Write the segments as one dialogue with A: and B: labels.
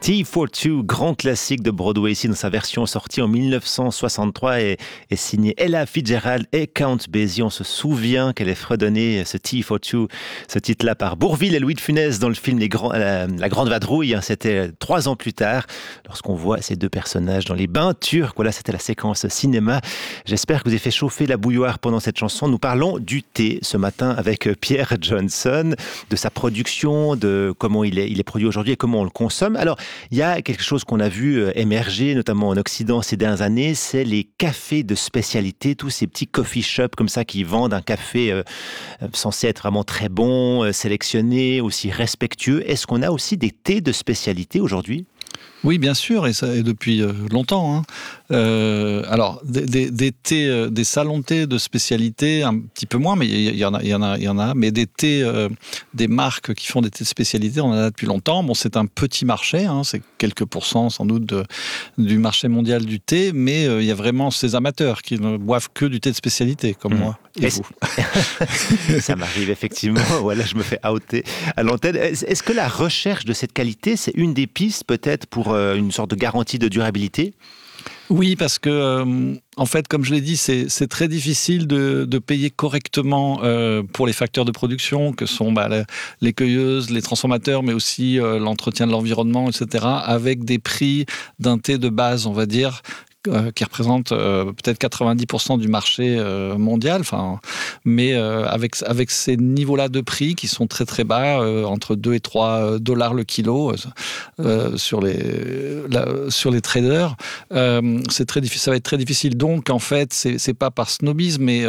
A: Tea for Two, grand classique de Broadway, ici dans sa version sortie en 1963 et signée Ella Fitzgerald et Count Basie. On se souvient qu'elle ait fredonné ce Tea for Two, ce titre-là par Bourvil et Louis de Funès dans le film La Grande Vadrouille. C'était 3 ans plus tard, lorsqu'on voit ces deux personnages dans les bains turcs. Voilà, c'était la séquence cinéma. J'espère que vous avez fait chauffer la bouilloire pendant cette chanson. Nous parlons du thé ce matin avec Pierre Johnson, de sa production, de comment il est produit aujourd'hui et comment on le consomme. Alors, il y a quelque chose qu'on a vu émerger, notamment en Occident ces dernières années, c'est les cafés de spécialité, tous ces petits coffee shops comme ça qui vendent un café censé être vraiment très bon, sélectionné, aussi respectueux. Est-ce qu'on a aussi des thés de spécialité aujourd'hui ?
B: Oui, bien sûr, et depuis longtemps. Alors, des thés, des salons de thé de spécialité, un petit peu moins, mais il y en a. Mais des thés, des marques qui font des thés de spécialité, on en a depuis longtemps. Bon, c'est un petit marché, c'est quelques pourcents sans doute du marché mondial du thé, mais il y a vraiment ces amateurs qui ne boivent que du thé de spécialité, comme moi et vous.
A: Ça m'arrive effectivement. Voilà, je me fais outer à l'antenne. Est-ce que la recherche de cette qualité, c'est une des pistes peut-être pour une sorte de garantie de durabilité ?
B: Oui, parce que, en fait, comme je l'ai dit, c'est très difficile de payer correctement pour les facteurs de production, que sont les cueilleuses, les transformateurs, mais aussi l'entretien de l'environnement, etc., avec des prix d'un thé de base, on va dire, qui représente peut-être 90% du marché mondial, mais avec ces niveaux-là de prix qui sont très très bas, entre 2 et 3 dollars le kilo sur les traders, c'est très difficile, ça va être très difficile. Donc en fait, c'est pas par snobisme, mais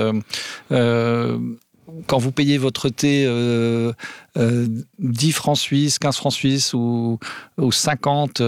B: quand vous payez votre thé 10 francs suisses, 15 francs suisses ou 50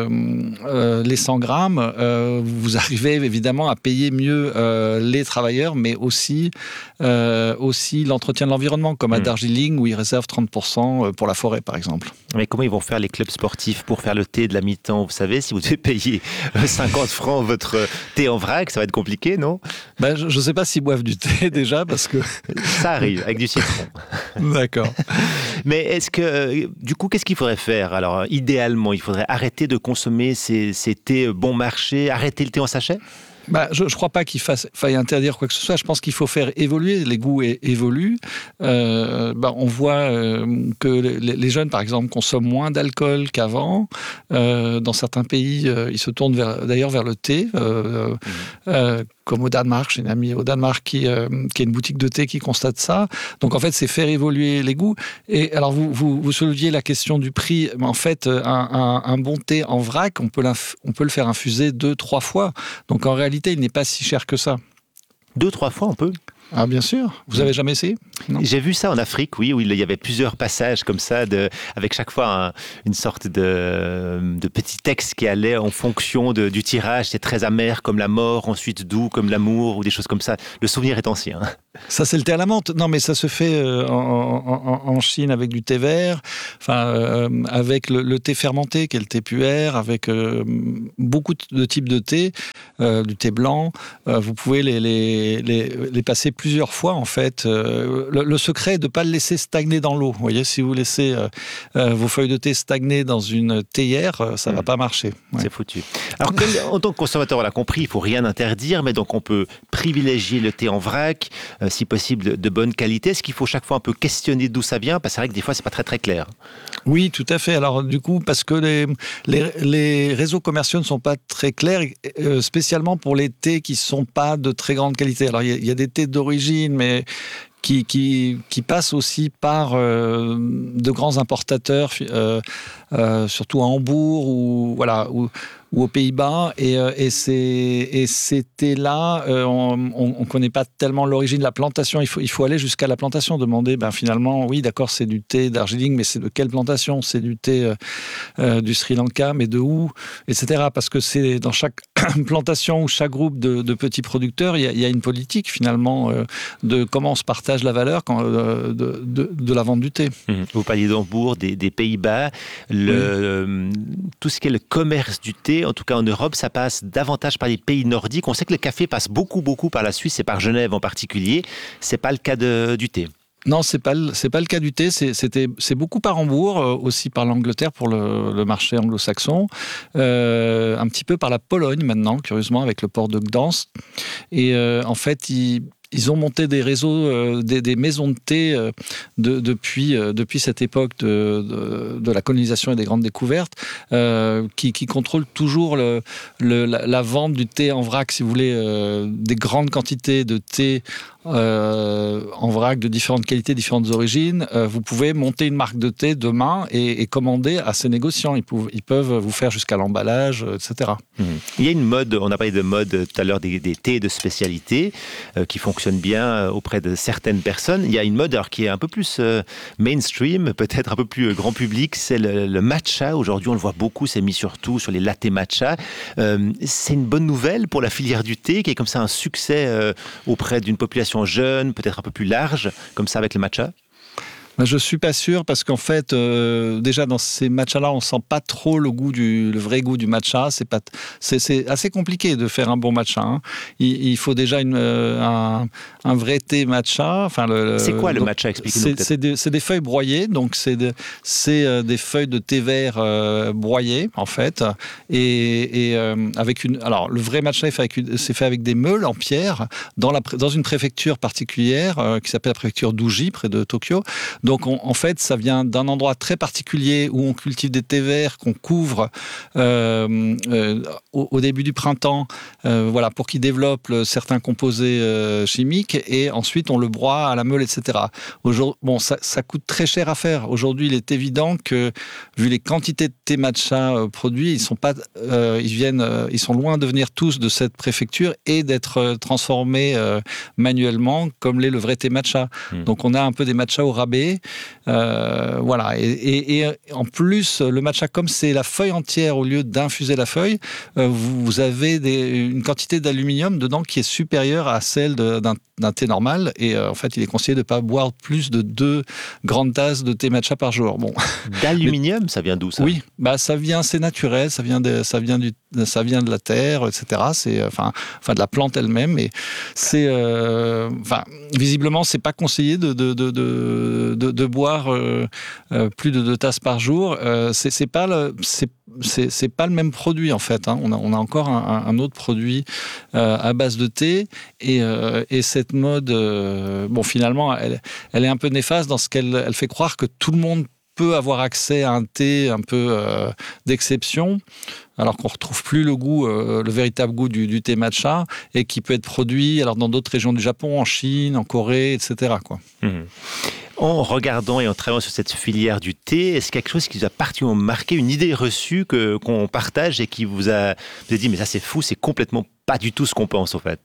B: les 100 grammes, vous arrivez évidemment à payer mieux les travailleurs, mais aussi l'entretien de l'environnement, comme à Darjeeling où ils réservent 30% pour la forêt, par exemple.
A: Mais comment ils vont faire les clubs sportifs pour faire le thé de la mi-temps ? Vous savez, si vous devez payer 50 francs votre thé en vrac, ça va être compliqué, non ?
B: Je ne sais pas s'ils boivent du thé déjà, parce que...
A: Ça arrive, avec du citron.
B: D'accord.
A: Mais est-ce que, du coup, qu'est-ce qu'il faudrait faire ? Alors, idéalement, il faudrait arrêter de consommer ces thés bon marché, arrêter le thé en sachet ?
B: Je ne crois pas qu'il faille interdire quoi que ce soit. Je pense qu'il faut faire évoluer. Les goûts évoluent. On voit que les jeunes, par exemple, consomment moins d'alcool qu'avant. Dans certains pays, ils se tournent vers le thé. Comme au Danemark, j'ai une amie au Danemark qui a une boutique de thé qui constate ça. Donc en fait, c'est faire évoluer les goûts. Et alors vous souleviez la question du prix. En fait, un bon thé en vrac, on peut le faire infuser 2-3 fois. Donc en réalité, il n'est pas si cher que ça.
A: 2-3 fois, on peut ?
B: Ah bien sûr. Vous avez jamais essayé ? Non.
A: J'ai vu ça en Afrique, oui, où il y avait plusieurs passages comme ça, avec chaque fois une sorte de petit texte qui allait en fonction du tirage. C'est très amer comme la mort, ensuite doux comme l'amour, ou des choses comme ça. Le souvenir est ancien.
B: Ça, c'est le thé à la menthe. Non, mais ça se fait en Chine avec du thé vert, avec le thé fermenté, qui est le thé puer, avec beaucoup de types de thé, du thé blanc. Vous pouvez les passer plusieurs fois, en fait. Le secret est de ne pas le laisser stagner dans l'eau. Vous voyez, si vous laissez vos feuilles de thé stagner dans une théière, ça ne va pas marcher. Ouais.
A: C'est foutu. Alors, en tant que consommateur, on l'a compris, il ne faut rien interdire, mais donc on peut privilégier le thé en vrac, si possible de bonne qualité. Est-ce qu'il faut chaque fois un peu questionner d'où ça vient ? Parce que c'est vrai que des fois, ce n'est pas très très clair.
B: Oui, tout à fait. Alors du coup, parce que les réseaux commerciaux ne sont pas très clairs, spécialement pour les thés qui ne sont pas de très grande qualité. Alors il y a des thés d'origine, mais qui passent aussi par de grands importateurs, surtout à Hambourg ou aux Pays-Bas, et ces thés-là, on ne connaît pas tellement l'origine de la plantation. Il faut aller jusqu'à la plantation, demander, finalement, oui, d'accord, c'est du thé Darjeeling, mais c'est de quelle plantation ? C'est du thé du Sri Lanka, mais de où ? Etc. Parce que c'est dans chaque plantation ou chaque groupe de petits producteurs, il y a une politique, finalement, de comment on se partage la valeur de la vente du thé.
A: Vous parliez d'Hambourg, des Pays-Bas. Tout ce qui est le commerce du thé, en tout cas en Europe, ça passe davantage par les pays nordiques. On sait que le café passe beaucoup par la Suisse et par Genève en particulier. C'est pas le cas du thé.
B: Non, c'est pas le cas du thé. C'est beaucoup par Hambourg, aussi par l'Angleterre pour le marché anglo-saxon, un petit peu par la Pologne maintenant, curieusement, avec le port de Gdansk. Et en fait, ils ont monté des réseaux, des maisons de thé depuis cette époque de la colonisation et des grandes découvertes, qui contrôlent toujours la vente du thé en vrac, si vous voulez, des grandes quantités de thé en vrac de différentes qualités, différentes origines. Vous pouvez monter une marque de thé demain et commander à ces négociants. Ils peuvent vous faire jusqu'à l'emballage, etc.
A: Il y a une mode, on a parlé de mode tout à l'heure, des thés de spécialité qui fonctionnent bien auprès de certaines personnes. Il y a une mode alors, qui est un peu plus mainstream, peut-être un peu plus grand public, c'est le matcha. Aujourd'hui, on le voit beaucoup, c'est mis surtout sur les latte matcha. C'est une bonne nouvelle pour la filière du thé, qui est comme ça un succès auprès d'une population jeune, peut-être un peu plus large, comme ça avec le matcha?
B: Je ne suis pas sûr parce qu'en fait, déjà dans ces matchas-là, on ne sent pas trop le vrai goût du matcha. C'est assez compliqué de faire un bon matcha. Hein. Il faut déjà un vrai thé matcha.
A: C'est quoi le matcha? Expliquez-nous peut-être.
B: C'est des feuilles broyées, donc c'est des feuilles de thé vert broyées en fait. Et alors le vrai matcha c'est fait avec des meules en pierre dans une préfecture particulière qui s'appelle la préfecture d'Uji près de Tokyo. Donc, en fait, ça vient d'un endroit très particulier où on cultive des thés verts qu'on couvre au début du printemps, pour qu'ils développent certains composés chimiques, et ensuite on le broie à la meule, etc. Ça coûte très cher à faire. Aujourd'hui, il est évident que, vu les quantités de thé matcha produits, ils sont loin de venir tous de cette préfecture et d'être transformés manuellement, comme l'est le vrai thé matcha. Donc, on a un peu des matchas au rabais. Et en plus, le matcha, comme c'est la feuille entière au lieu d'infuser la feuille, vous avez une quantité d'aluminium dedans qui est supérieure à celle d'un thé normal, et en fait il est conseillé de ne pas boire plus de 2 grandes tasses de thé matcha par jour.
A: D'aluminium, ça vient d'où ça?
B: Oui, c'est naturel, ça vient de la terre, etc. C'est de la plante elle-même, et c'est visiblement c'est pas conseillé de boire plus de 2 tasses par jour. C'est pas le même produit en fait. Hein. On a encore un autre produit à base de thé, et cette mode, finalement, elle est un peu néfaste dans ce qu'elle fait croire que tout le monde peut avoir accès à un thé un peu d'exception, alors qu'on ne retrouve plus le véritable goût du thé matcha, et qui peut être produit dans d'autres régions du Japon, en Chine, en Corée, etc. quoi.
A: En regardant et en travaillant sur cette filière du thé, est-ce quelque chose qui vous a particulièrement marqué, une idée reçue qu'on partage et qui vous a dit mais ça c'est fou, c'est complètement pas du tout ce qu'on pense en fait?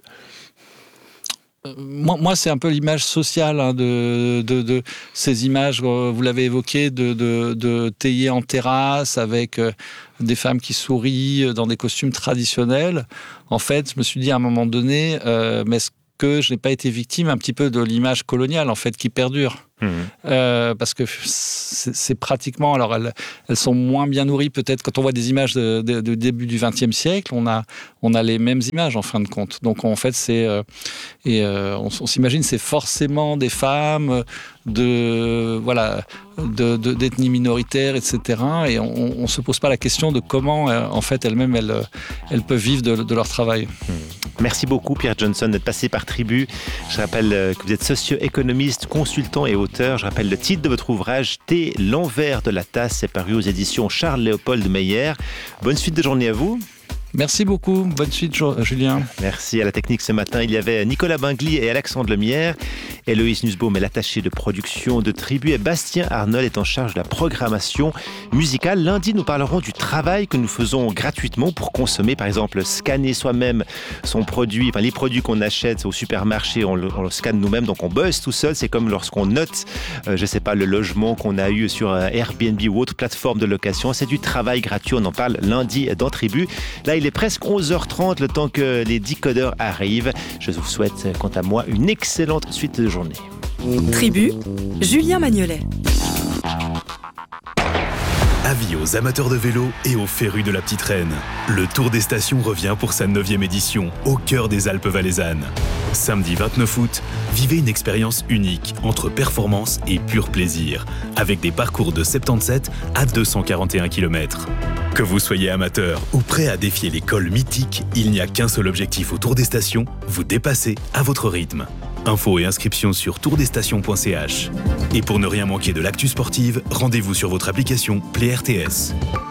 B: Moi, c'est un peu l'image sociale de ces images, vous l'avez évoqué, de théiers en terrasse avec des femmes qui sourient dans des costumes traditionnels. En fait, je me suis dit à un moment donné, mais est-ce que je n'ai pas été victime un petit peu de l'image coloniale en fait qui perdure? Parce que c'est pratiquement... Alors, elles sont moins bien nourries, peut-être. Quand on voit des images de début du XXe siècle, on a les mêmes images, en fin de compte. Donc, en fait, on s'imagine c'est forcément des femmes d'ethnie minoritaire, etc. Et on ne se pose pas la question de comment, en fait, elles-mêmes, elles peuvent vivre de leur travail.
A: Merci beaucoup, Pierre Johnson, d'être passé par Tribu. Je rappelle que vous êtes socio-économiste, consultant et auteur. Je rappelle le titre de votre ouvrage, Thé, l'envers de la tasse. C'est paru aux éditions Charles-Léopold Meyer. Bonne suite de journée à vous.
B: Merci beaucoup. Bonne suite, Julien.
A: Merci. À la technique ce matin, il y avait Nicolas Bingli et Alexandre Lemierre. Héloïse Nussbaum est l'attachée de production de Tribu, et Bastien Arnold est en charge de la programmation musicale. Lundi, nous parlerons du travail que nous faisons gratuitement pour consommer. Par exemple, scanner soi-même son produit, les produits qu'on achète au supermarché, on le scanne nous-mêmes, donc on buzz tout seul. C'est comme lorsqu'on note, le logement qu'on a eu sur Airbnb ou autre plateforme de location. C'est du travail gratuit. On en parle lundi dans Tribu. Là, il est presque 11h30, le temps que les décodeurs arrivent. Je vous souhaite, quant à moi, une excellente suite de journée.
C: Tribu, Julien Magnolet. Avis aux amateurs de vélo et aux férus de la petite reine. Le Tour des Stations revient pour sa 9e édition, au cœur des Alpes valaisannes. Samedi 29 août, vivez une expérience unique entre performance et pur plaisir, avec des parcours de 77 à 241 km. Que vous soyez amateur ou prêt à défier les cols mythiques, il n'y a qu'un seul objectif au Tour des Stations, vous dépasser à votre rythme. Infos et inscriptions sur tourdesstations.ch. Et pour ne rien manquer de l'actu sportive, rendez-vous sur votre application Play RTS.